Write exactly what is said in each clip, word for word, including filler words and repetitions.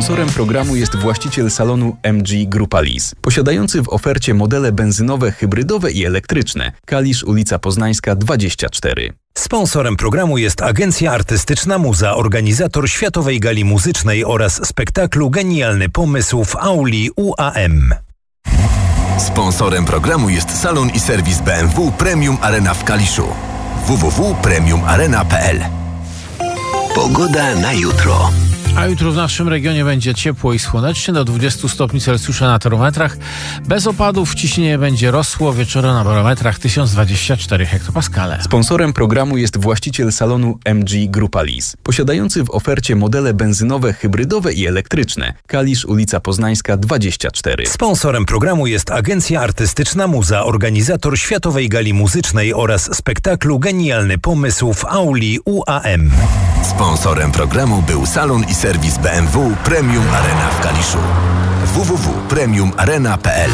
Sponsorem programu jest właściciel salonu M G Grupa Lis, posiadający w ofercie modele benzynowe, hybrydowe i elektryczne. Kalisz, ulica Poznańska dwadzieścia cztery. Sponsorem programu jest Agencja Artystyczna Muza, organizator Światowej Gali Muzycznej oraz spektaklu Genialny Pomysł w auli U A M. Sponsorem programu jest salon i serwis B M W Premium Arena w Kaliszu. w w w kropka premium arena kropka p l. Pogoda na jutro. A jutro w naszym regionie będzie ciepło i słonecznie, do dwudziestu stopni Celsjusza na termometrach. Bez opadów ciśnienie będzie rosło, wieczorem na barometrach tysiąc dwadzieścia cztery hektopaskale. Sponsorem programu jest właściciel salonu M G Grupa Lis, posiadający w ofercie modele benzynowe, hybrydowe i elektryczne. Kalisz, ulica Poznańska dwadzieścia cztery. Sponsorem programu jest Agencja Artystyczna Muza, organizator Światowej Gali Muzycznej oraz spektaklu Genialny Pomysł w auli U A M. Sponsorem programu był salon i serwis B M W Premium Arena w Kaliszu. w w w kropka premium arena kropka p l.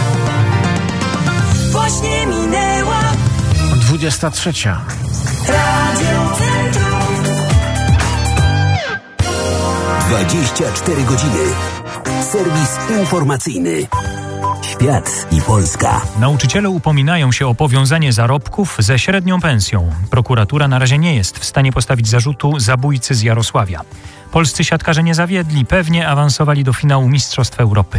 Właśnie minęła dwudziesta trzecia. Radio Centrum. dwadzieścia cztery godziny. Serwis informacyjny. Świat i Polska. Nauczyciele upominają się o powiązanie zarobków ze średnią pensją. Prokuratura na razie nie jest w stanie postawić zarzutu zabójcy z Jarosławia. Polscy siatkarze nie zawiedli, pewnie awansowali do finału Mistrzostw Europy.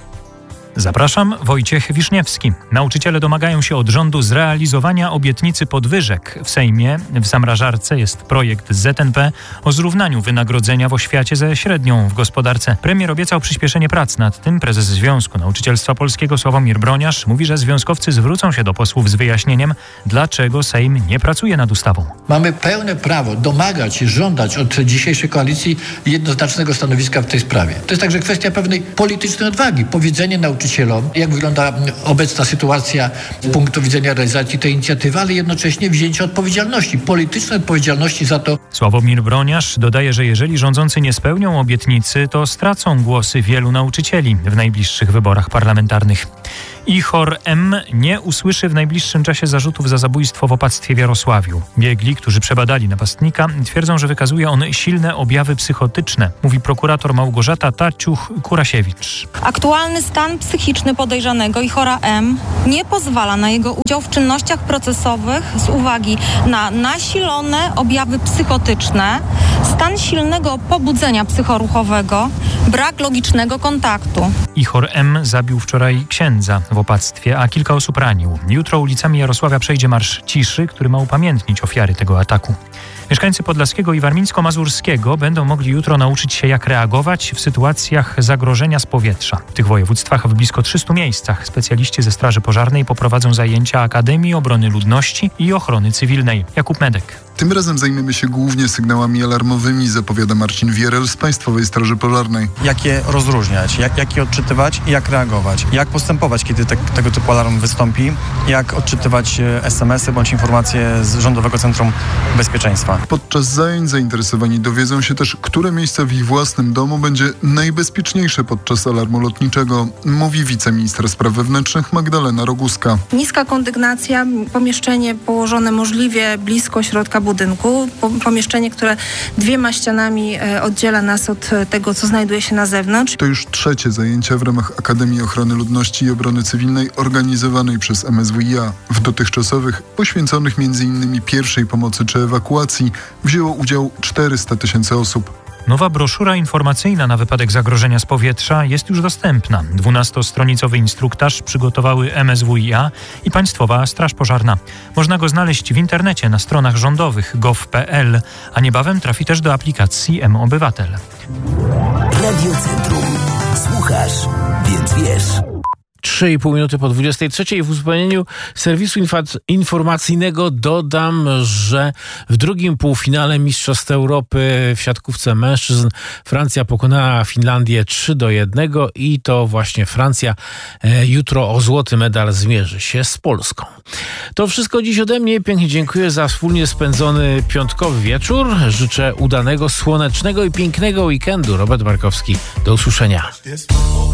Zapraszam, Wojciech Wiszniewski. Nauczyciele domagają się od rządu zrealizowania obietnicy podwyżek. W Sejmie w zamrażarce jest projekt Z N P o zrównaniu wynagrodzenia w oświacie ze średnią w gospodarce. Premier obiecał przyspieszenie prac nad tym. Prezes Związku Nauczycielstwa Polskiego Sławomir Broniarz mówi, że związkowcy zwrócą się do posłów z wyjaśnieniem, dlaczego Sejm nie pracuje nad ustawą. Mamy pełne prawo domagać się, żądać od dzisiejszej koalicji jednoznacznego stanowiska w tej sprawie. To jest także kwestia pewnej politycznej odwagi. Powiedzenie nauczycielom, jak wygląda obecna sytuacja z punktu widzenia realizacji tej inicjatywy, ale jednocześnie wzięcie odpowiedzialności, politycznej odpowiedzialności za to. Sławomir Broniarz dodaje, że jeżeli rządzący nie spełnią obietnicy, to stracą głosy wielu nauczycieli w najbliższych wyborach parlamentarnych. Ihor M. nie usłyszy w najbliższym czasie zarzutów za zabójstwo w opactwie w Jarosławiu. Biegli, którzy przebadali napastnika, twierdzą, że wykazuje on silne objawy psychotyczne, mówi prokurator Małgorzata Tarciuch-Kurasiewicz. Aktualny stan psychiczny podejrzanego Ihora M. nie pozwala na jego udział w czynnościach procesowych z uwagi na nasilone objawy psychotyczne, stan silnego pobudzenia psychoruchowego, brak logicznego kontaktu. Ihor M. zabił wczoraj księdza w opactwie, a kilka osób ranił. Jutro ulicami Jarosławia przejdzie Marsz Ciszy, który ma upamiętnić ofiary tego ataku. Mieszkańcy Podlaskiego i Warmińsko-Mazurskiego będą mogli jutro nauczyć się, jak reagować w sytuacjach zagrożenia z powietrza. W tych województwach w blisko trzystu miejscach specjaliści ze Straży Pożarnej poprowadzą zajęcia Akademii Obrony Ludności i Ochrony Cywilnej. Jakub Medek. Tym razem zajmiemy się głównie sygnałami alarmowymi, zapowiada Marcin Wierel z Państwowej Straży Pożarnej. Jak je rozróżniać, jak, jak je odczytywać i jak reagować, jak postępować, kiedy te, tego typu alarm wystąpi, jak odczytywać es em esy bądź informacje z Rządowego Centrum Bezpieczeństwa. Podczas zajęć zainteresowani dowiedzą się też, które miejsce w ich własnym domu będzie najbezpieczniejsze podczas alarmu lotniczego, mówi wiceminister spraw wewnętrznych Magdalena Roguska. Niska kondygnacja, pomieszczenie położone możliwie blisko środka budynku, pomieszczenie, które dwiema ścianami oddziela nas od tego, co znajduje się na zewnątrz. To już trzecie zajęcia w ramach Akademii Ochrony Ludności i Obrony Cywilnej organizowanej przez M S W i A. W dotychczasowych, poświęconych między innymi pierwszej pomocy czy ewakuacji, wzięło udział czterysta tysięcy osób. Nowa broszura informacyjna na wypadek zagrożenia z powietrza jest już dostępna. Dwunastostronicowy instruktaż przygotowały M S W i A i Państwowa Straż Pożarna. Można go znaleźć w internecie na stronach rządowych gov kropka p l, a niebawem trafi też do aplikacji M-Obywatel. Radio Centrum. Słuchasz, więc wiesz. trzy i pół minuty po dwudziestej trzeciej. W uzupełnieniu serwisu infa- informacyjnego dodam, że w drugim półfinale Mistrzostw Europy w siatkówce mężczyzn Francja pokonała Finlandię trzy do jednego i to właśnie Francja e, jutro o złoty medal zmierzy się z Polską. To wszystko dziś ode mnie. Pięknie dziękuję za wspólnie spędzony piątkowy wieczór. Życzę udanego, słonecznego i pięknego weekendu. Robert Markowski. Do usłyszenia.